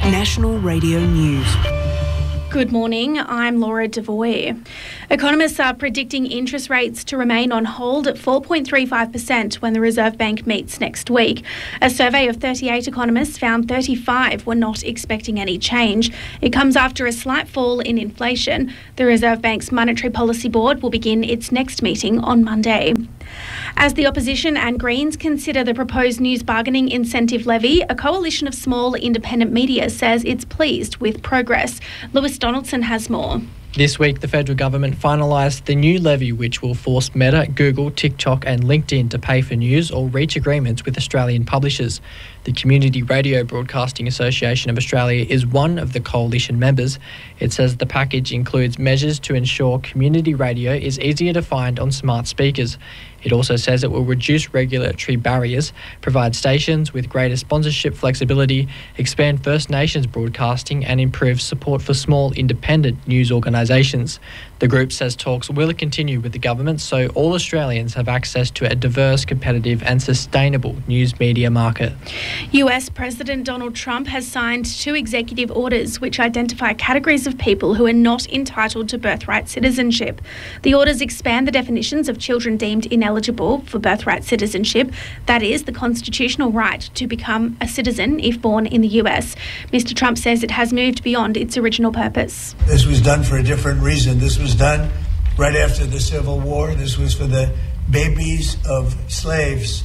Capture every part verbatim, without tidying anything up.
National Radio News. Good morning, I'm Laura Devoy. Economists are predicting interest rates to remain on hold at four point three five percent when the Reserve Bank meets next week. A survey of thirty-eight economists found thirty-five were not expecting any change. It comes after a slight fall in inflation. The Reserve Bank's Monetary Policy Board will begin its next meeting on Monday. As the opposition and Greens consider the proposed news bargaining incentive levy, a coalition of small independent media says it's pleased with progress. Lewis Donaldson has more. This week, the federal government finalised the new levy which will force Meta, Google, TikTok and LinkedIn to pay for news or reach agreements with Australian publishers. The Community Radio Broadcasting Association of Australia is one of the coalition members. It says the package includes measures to ensure community radio is easier to find on smart speakers. It also says it will reduce regulatory barriers, provide stations with greater sponsorship flexibility, expand First Nations broadcasting and improve support for small independent news organisations. The group says talks will continue with the government so all Australians have access to a diverse, competitive and sustainable news media market. U S President Donald Trump has signed two executive orders which identify categories of people who are not entitled to birthright citizenship. The orders expand the definitions of children deemed ineligible for birthright citizenship, that is, the constitutional right to become a citizen if born in the U S. Mister Trump says it has moved beyond its original purpose. This was done for a different reason. This was done right after the Civil War. This was for the babies of slaves.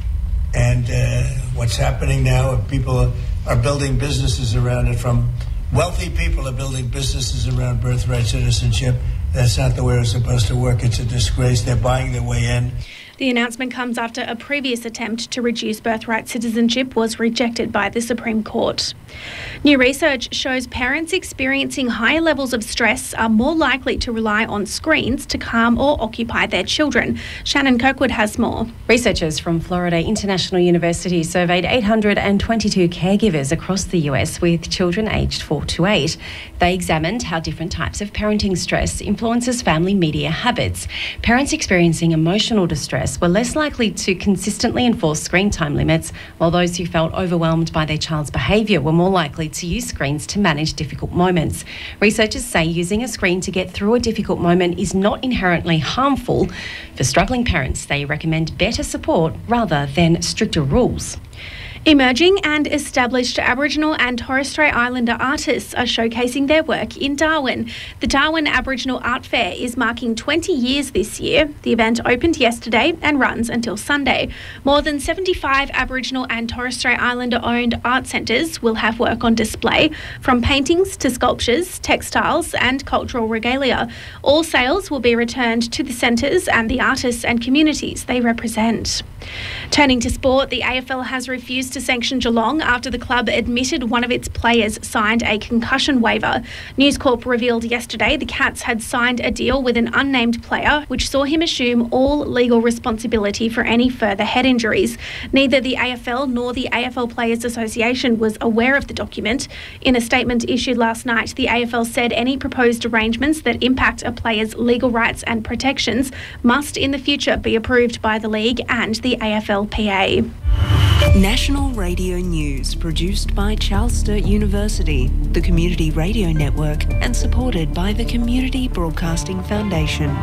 And uh, what's happening now, people are building businesses around it. From wealthy people are building businesses around birthright citizenship. That's not the way it's supposed to work. It's a disgrace. They're buying their way in. The announcement comes after a previous attempt to reduce birthright citizenship was rejected by the Supreme Court. New research shows parents experiencing higher levels of stress are more likely to rely on screens to calm or occupy their children. Shannon Kirkwood has more. Researchers from Florida International University surveyed eight hundred twenty-two caregivers across the U S with children aged four to eight. They examined how different types of parenting stress influences family media habits. Parents experiencing emotional distress were less likely to consistently enforce screen time limits, while those who felt overwhelmed by their child's behaviour were more likely to use screens to manage difficult moments. Researchers say using a screen to get through a difficult moment is not inherently harmful. For struggling parents, they recommend better support rather than stricter rules. Emerging and established Aboriginal and Torres Strait Islander artists are showcasing their work in Darwin. The Darwin Aboriginal Art Fair is marking twenty years this year. The event opened yesterday and runs until Sunday. More than seventy-five Aboriginal and Torres Strait Islander-owned art centres will have work on display, from paintings to sculptures, textiles and cultural regalia. All sales will be returned to the centres and the artists and communities they represent. Turning to sport, the A F L has refused to sanction Geelong after the club admitted one of its players signed a concussion waiver. News Corp revealed yesterday the Cats had signed a deal with an unnamed player which saw him assume all legal responsibility for any further head injuries. Neither the A F L nor the A F L Players Association was aware of the document. In a statement issued last night, the A F L said any proposed arrangements that impact a player's legal rights and protections must in the future be approved by the league and the A F L P A. National Radio News, produced by Charles Sturt University, the Community Radio Network, and supported by the Community Broadcasting Foundation.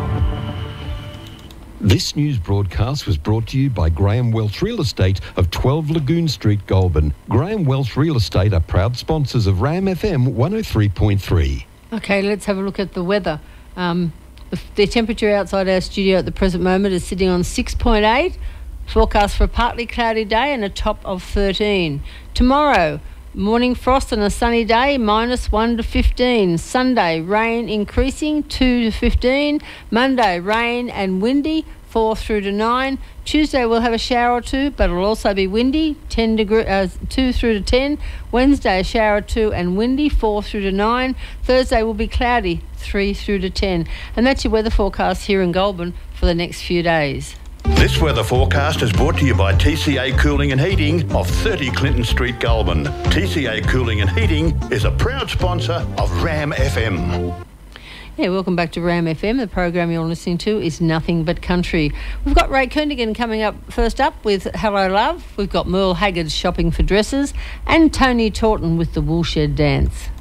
This news broadcast was brought to you by Graham Welsh Real Estate of twelve Lagoon Street, Goulburn. Graham Welsh Real Estate are proud sponsors of RAM F M one oh three point three. Okay, let's have a look at the weather. Um, the, the temperature outside our studio at the present moment is sitting on six point eight. Forecast for a partly cloudy day and a top of thirteen. Tomorrow, morning frost and a sunny day, minus one to fifteen. Sunday, rain increasing, two to fifteen. Monday, rain and windy, four through to nine. Tuesday, we'll have a shower or two, but it'll also be windy, ten degree, uh, two through to ten. Wednesday, a shower or two and windy, four through to nine. Thursday will be cloudy, three through to ten. And that's your weather forecast here in Goulburn for the next few days. This weather forecast is brought to you by T C A Cooling and Heating of thirty Clinton Street, Goulburn. T C A Cooling and Heating is a proud sponsor of RAM F M. Yeah, welcome back to Ram F M. The program you're listening to is Nothing But Country. We've got Ray Koenigan coming up first up with Hello Love. We've got Merle Haggard's Shopping for Dresses and Tony Taunton with the Woolshed Dance.